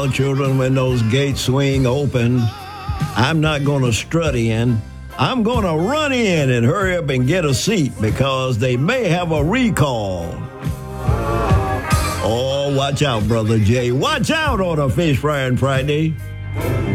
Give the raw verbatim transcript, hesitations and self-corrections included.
Well, children, when those gates swing open, I'm not going to strut in. I'm going to run in and hurry up and get a seat because they may have a recall. Oh, watch out, Brother Jay. Watch out on a Fish Frying Friday.